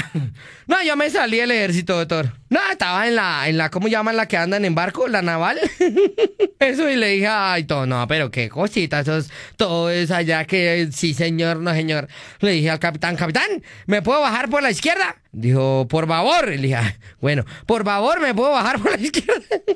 No, yo me salí del ejército, doctor. No, estaba en la, ¿cómo llaman la que andan en barco? La naval. Eso, y le dije, ay, todo, no, pero qué cosita, todo es allá que, sí, señor, no, señor. Le dije al capitán, capitán, ¿me puedo bajar por la izquierda? Dijo, por favor. Y le dije, "Ah, bueno, por favor, ¿me puedo bajar por la izquierda?"